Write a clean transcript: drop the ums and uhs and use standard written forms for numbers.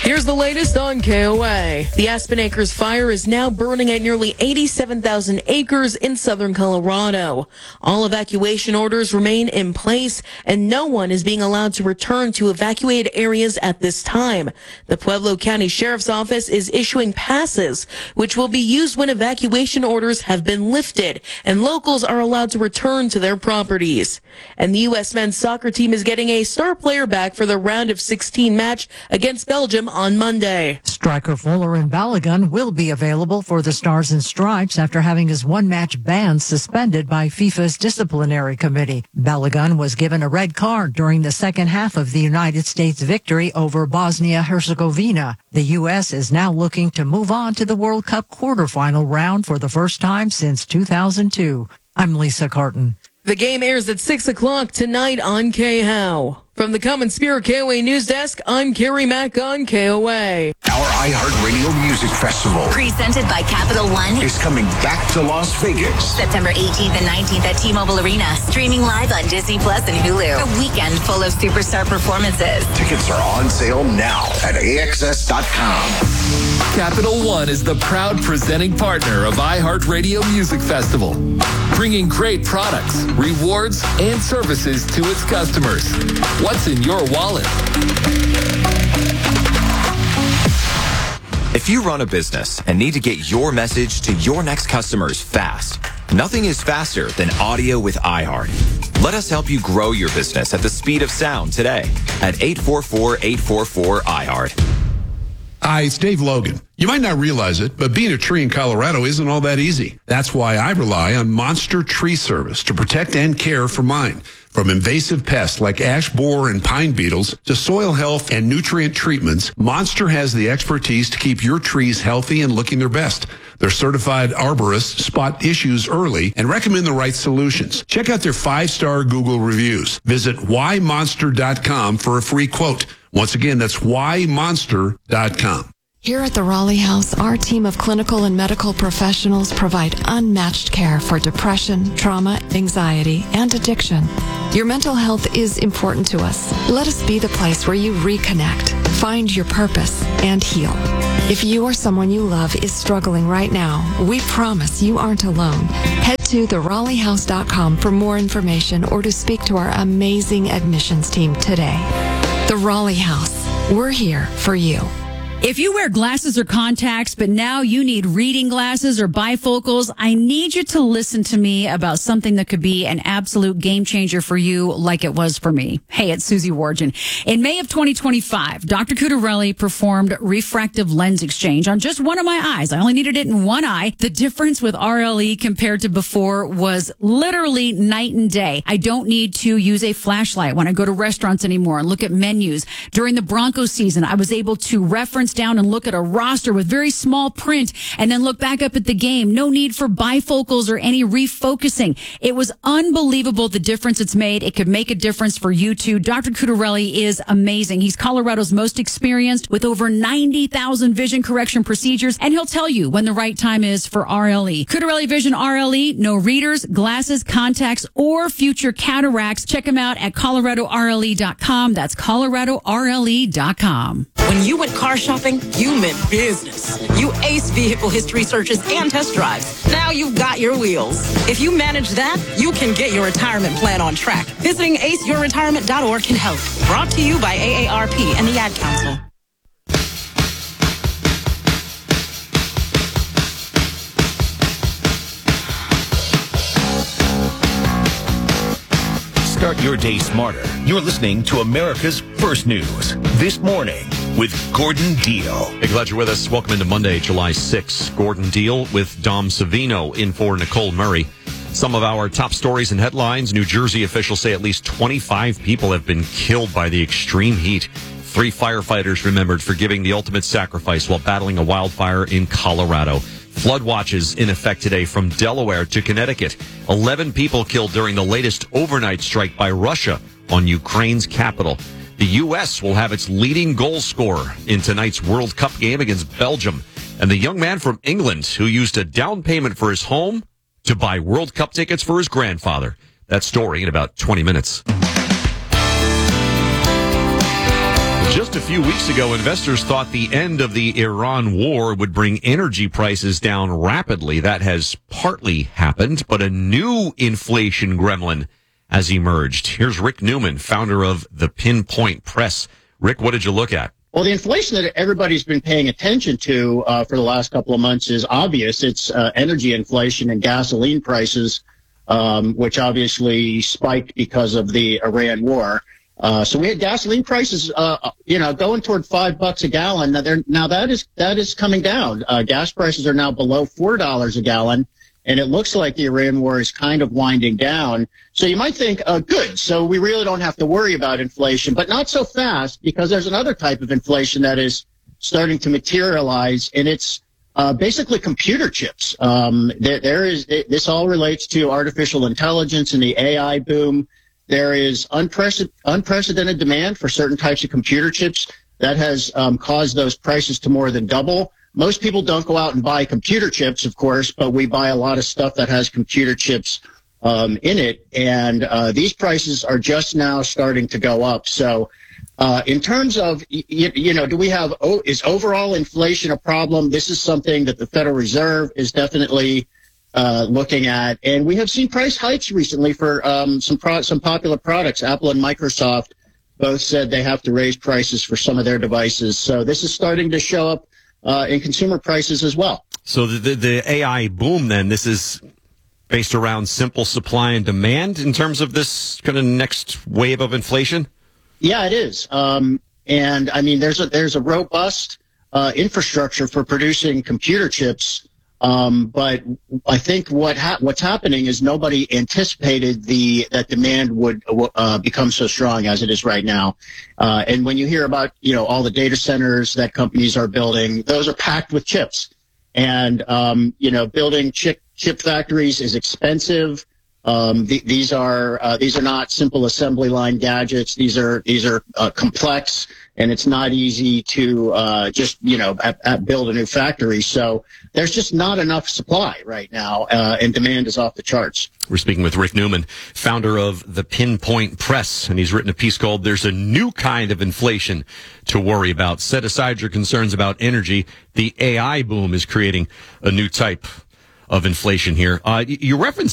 Here's the latest on KOA. The Aspen Acres fire is now burning at nearly 87,000 acres in southern Colorado. All evacuation orders remain in place, and no one is being allowed to return to evacuated areas at this time. The Pueblo County Sheriff's Office is issuing passes, which will be used when evacuation orders have been lifted, and locals are allowed to return to their properties. And the U.S. men's soccer team is getting a star player back for the round of 16 match against Belgium on Monday. Striker Folarin Balogun will be available for the Stars and Stripes after having his one-match ban suspended by FIFA's disciplinary committee. Balogun was given a red card during the second half of the United States victory over Bosnia-Herzegovina. The U.S. is now looking to move on to the World Cup quarterfinal round for the first time since 2002. I'm Lisa Carton. The game airs at 6 o'clock tonight on KHOW. From the Common Spirit KOA News Desk, I'm Carrie Mack on KOA. Our iHeartRadio Music Festival, presented by Capital One, is coming back to Las Vegas. September 18th and 19th at T-Mobile Arena. Streaming live on Disney Plus and Hulu. A weekend full of superstar performances. Tickets are on sale now at AXS.com. Capital One is the proud presenting partner of iHeartRadio Music Festival, bringing great products, rewards, and services to its customers. What's in your wallet? If you run a business and need to get your message to your next customers fast, nothing is faster than audio with iHeart. Let us help you grow your business at the speed of sound today at 844-844-iHeart. Hi, it's Dave Logan. You might not realize it, but being a tree in Colorado isn't all that easy. That's why I rely on Monster Tree Service to protect and care for mine. From invasive pests like ash borer and pine beetles to soil health and nutrient treatments, Monster has the expertise to keep your trees healthy and looking their best. Their certified arborists spot issues early and recommend the right solutions. Check out their 5-star Google reviews. Visit whymonster.com for a free quote. Once again, that's whymonster.com. Here at the Raleigh House, our team of clinical and medical professionals provide unmatched care for depression, trauma, anxiety, and addiction. Your mental health is important to us. Let us be the place where you reconnect, find your purpose, and heal. If you or someone you love is struggling right now, we promise you aren't alone. Head to theRaleighHouse.com for more information or to speak to our amazing admissions team today. The Raleigh House. We're here for you. If you wear glasses or contacts, but now you need reading glasses or bifocals, I need you to listen to me about something that could be an absolute game changer for you like it was for me. Hey, it's Susie Wargin. In May of 2025, Dr. Cutarelli performed refractive lens exchange on just one of my eyes. I only needed it in one eye. The difference with RLE compared to before was literally night and day. I don't need to use a flashlight when I go to restaurants anymore and look at menus. During the Broncos season, I was able to reference down and look at a roster with very small print and then look back up at the game. No need for bifocals or any refocusing. It was unbelievable the difference it's made. It could make a difference for you too. Dr. Cutarelli is amazing. He's Colorado's most experienced with over 90,000 vision correction procedures, and he'll tell you when the right time is for RLE. Cutarelli Vision RLE, no readers, glasses, contacts, or future cataracts. Check him out at coloradorle.com. That's coloradorle.com. When you went car shopping, you meant business. You aced vehicle history searches and test drives. Now you've got your wheels. If you manage that, you can get your retirement plan on track. Visiting aceyourretirement.org can help. Brought to you by AARP and the Ad Council. Start your day smarter. You're listening to America's First News. This morning with Gordon Deal. Hey, glad you're with us. Welcome into Monday, July 6th. Gordon Deal with Dom Savino in for Nicole Murray. Some of our top stories and headlines. New Jersey officials say at least 25 people have been killed by the extreme heat. 3 firefighters remembered for giving the ultimate sacrifice while battling a wildfire in Colorado. Flood watches in effect today from Delaware to Connecticut. 11 people killed during the latest overnight strike by Russia on Ukraine's capital. The U.S. will have its leading goal scorer in tonight's World Cup game against Belgium. And the young man from England who used a down payment for his home to buy World Cup tickets for his grandfather. That story in about 20 minutes. Just a few weeks ago, investors thought the end of the Iran war would bring energy prices down rapidly. That has partly happened, but a new inflation gremlin has emerged. Here's Rick Newman, founder of the Pinpoint Press. Rick, what did you look at? Well, the inflation that everybody's been paying attention to for the last couple of months is obvious. It's energy inflation and gasoline prices, which obviously spiked because of the Iran war. So we had gasoline prices, going toward $5 a gallon. Now that is coming down. Gas prices are now below $4 a gallon, and it looks like the Iran war is kind of winding down. So you might think, good. So we really don't have to worry about inflation, but not so fast, because there's another type of inflation that is starting to materialize, and it's basically computer chips. This all relates to artificial intelligence and the AI boom. There is unprecedented demand for certain types of computer chips that has caused those prices to more than double. Most people don't go out and buy computer chips, of course, but we buy a lot of stuff that has computer chips in it, and these prices are just now starting to go up. So in terms of, is overall inflation a problem? This is something that the Federal Reserve is definitely looking at, and we have seen price hikes recently for some popular products. Apple and Microsoft both said they have to raise prices for some of their devices. So this is starting to show up in consumer prices as well. So the AI boom, then, this is based around simple supply and demand in terms of this kind of next wave of inflation? Yeah, it is. And I mean, there's a robust infrastructure for producing computer chips. But I think what's happening is nobody anticipated that demand would become so strong as it is right now. And when you hear about all the data centers that companies are building, those are packed with chips. And building chip factories is expensive. These are not simple assembly line gadgets. These are complex, and it's not easy to just build a new factory. So there's just not enough supply right now, and demand is off the charts. We're speaking with Rick Newman, founder of the Pinpoint Press, and he's written a piece called "There's a New Kind of Inflation to Worry About." Set aside your concerns about energy. The AI boom is creating a new type of inflation here. You referenced